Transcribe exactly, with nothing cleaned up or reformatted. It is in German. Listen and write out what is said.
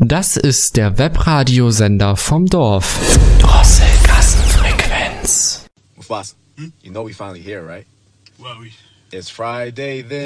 Das ist der Webradiosender vom Dorf. Drosselkassenfrequenz. Mufasa, hmm? You know we finally here, right? Well, we... It's Friday then.